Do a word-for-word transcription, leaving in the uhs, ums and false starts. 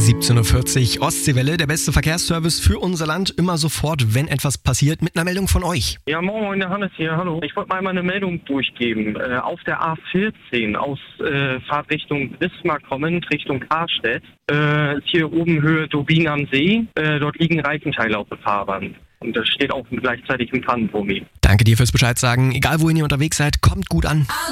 siebzehn Uhr vierzig, Ostseewelle, der beste Verkehrsservice für unser Land. Immer sofort, wenn etwas passiert, mit einer Meldung von euch. Ja, moin, der Hannes hier, hallo. Ich wollte mal einmal eine Meldung durchgeben. Äh, auf der A vierzehn aus äh, Fahrtrichtung Wismar kommend, Richtung Karstedt, äh, ist hier oben Höhe Dobin am See. Äh, dort liegen Reifenteile auf der Fahrbahn. Und das steht auch gleichzeitig ein Pannenpromi. Danke dir fürs Bescheid sagen. Egal wohin ihr unterwegs seid, kommt gut an.